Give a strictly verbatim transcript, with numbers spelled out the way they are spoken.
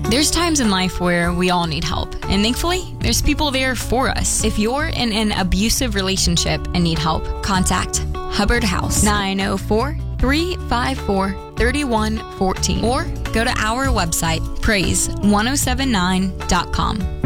There's times in life where we all need help, and thankfully, there's people there for us. If you're in an abusive relationship and need help, contact Hubbard House, nine oh four, three five four, three one one four, or go to our website, praise ten seventy-nine dot com.